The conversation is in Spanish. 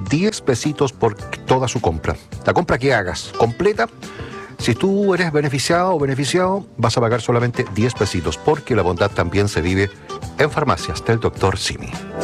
10 pesitos por toda su compra. La compra que hagas completa, si tú eres beneficiado o beneficiado, vas a pagar solamente 10 pesitos, porque la bondad también se vive en farmacias del Dr. Simi.